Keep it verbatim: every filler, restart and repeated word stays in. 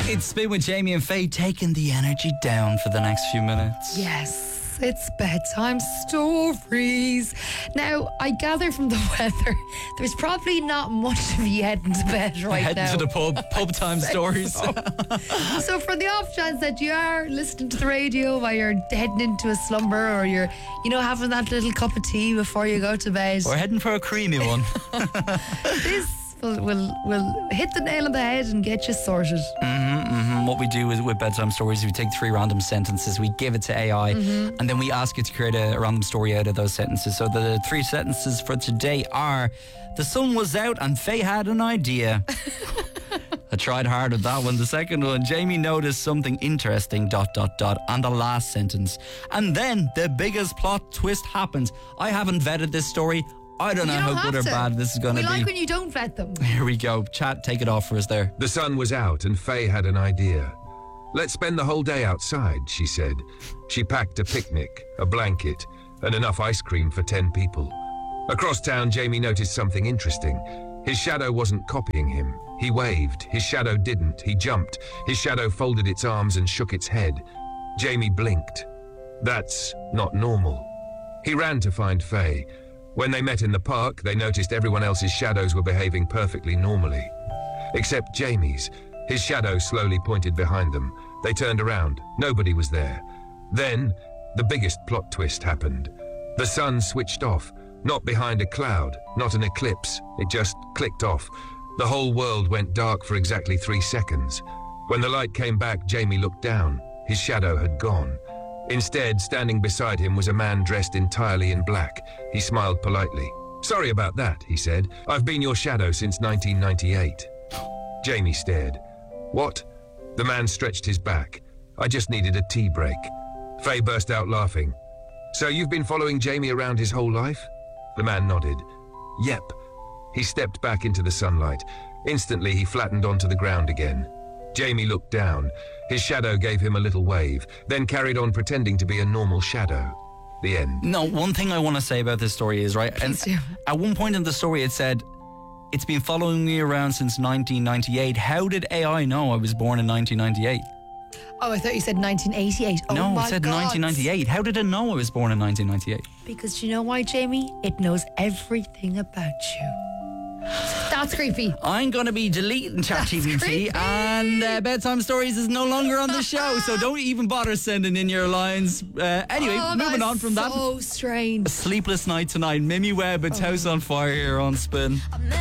It's Spin with Jamie and Faye, taking the energy down for the next few minutes. Yes, it's bedtime stories. Now, I gather from the weather, there's probably not much of you heading to bed right Heading now. to the pub, pub time stories. So. so for the off chance that you are listening to the radio while you're heading into a slumber, or you're, you know, having that little cup of tea before you go to bed. We're heading for a creamy one. This will, will, will hit the nail on the head and get you sorted. Mm-hmm, mm-hmm. What we do is with bedtime stories, we take three random sentences, we give it to A I, mm-hmm. and then we ask it to create a, a random story out of those sentences. So the three sentences for today are: the sun was out and Faye had an idea. I tried hard with that one. The second one: Jamie noticed something interesting, dot, dot, dot. And the last sentence: and then the biggest plot twist happens. I haven't vetted this story. I don't know You don't how good or have to. bad this is going to We be. like when you don't vet them. Here we go. Chat, take it off for us there. The sun was out and Faye had an idea. Let's spend the whole day outside, she said. She packed a picnic, a blanket, and enough ice cream for ten people. Across town, Jamie noticed something interesting. His shadow wasn't copying him. He waved. His shadow didn't. He jumped. His shadow folded its arms and shook its head. Jamie blinked. That's not normal. He ran to find Faye. When they met in the park, they noticed everyone else's shadows were behaving perfectly normally. Except Jamie's. His shadow slowly pointed behind them. They turned around. Nobody was there. Then, the biggest plot twist happened. The sun switched off. Not behind a cloud, not an eclipse. It just clicked off. The whole world went dark for exactly three seconds. When the light came back, Jamie looked down. His shadow had gone. Instead, standing beside him was a man dressed entirely in black. He smiled politely. "Sorry about that," he said. "I've been your shadow since nineteen ninety-eight. Jamie stared. "What?" The man stretched his back. "I just needed a tea break." Faye burst out laughing. "So you've been following Jamie around his whole life?" The man nodded. "Yep." He stepped back into the sunlight. Instantly, he flattened onto the ground again. Jamie looked down. His shadow gave him a little wave, then carried on pretending to be a normal shadow. The end. No, one thing I want to say about this story is, right, and Please do. at one point in the story it said, it's been following me around since nineteen ninety-eight. How did A I know I was born in nineteen ninety-eight? Oh, I thought you said nineteen eighty-eight. Oh no, my it said God. nineteen ninety-eight. How did it know I was born in nineteen ninety-eight? Because you know why, Jamie? It knows everything about you. That's creepy. I'm going to be deleting ChatGPT, creepy. and uh, Bedtime Stories is no longer on the show, so don't even bother sending in your lines. Uh, anyway, Oh, moving that on is from that. so strange. A sleepless night tonight. Mimi Webb, it's House on Fire here on Spin.